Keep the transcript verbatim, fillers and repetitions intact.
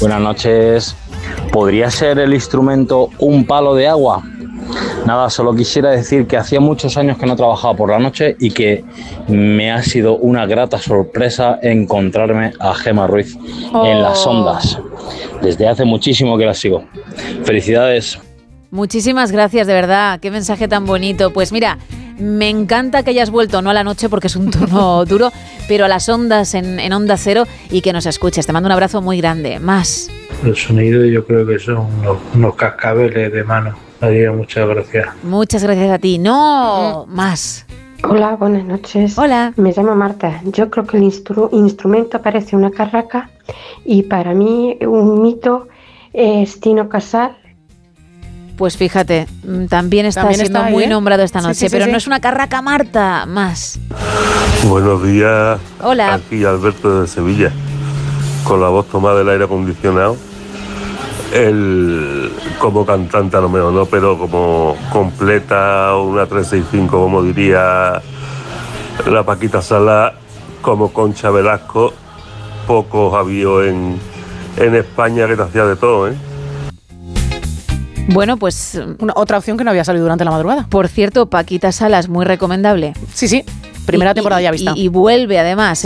Buenas noches. ¿Podría ser el instrumento un palo de agua? Nada, solo quisiera decir que hacía muchos años que no trabajaba por la noche y que me ha sido una grata sorpresa encontrarme a Gemma Ruiz oh. en las ondas. Desde hace muchísimo que la sigo. Felicidades. Muchísimas gracias, de verdad. Qué mensaje tan bonito. Pues mira, me encanta que hayas vuelto, no a la noche porque es un turno duro, pero a las ondas en, en Onda Cero y que nos escuches. Te mando un abrazo muy grande. Más. El sonido yo creo que son unos, unos cascabeles de mano. María, muchas gracias. Muchas gracias a ti. No, más. Hola, buenas noches. Hola. Me llamo Marta. Yo creo que el instru- instrumento parece una carraca y para mí un mito es Tino Casal. Pues fíjate, también está también siendo está ahí, muy ¿eh? nombrado esta noche, sí, sí, pero sí, no sí. es una carraca, Marta. Más. Buenos días. Hola. Aquí Alberto de Sevilla, con la voz tomada del aire acondicionado. Él como cantante a lo mejor no, pero como completa una tres seis cinco, como diría la Paquita Sala, como Concha Velasco, pocos había en, en España que te hacía de todo, ¿eh? Bueno, pues una, otra opción que no había salido durante la madrugada. Por cierto, Paquita Salas, muy recomendable. Sí, sí, primera y, temporada y, ya vista. Y, y vuelve además, ¿eh?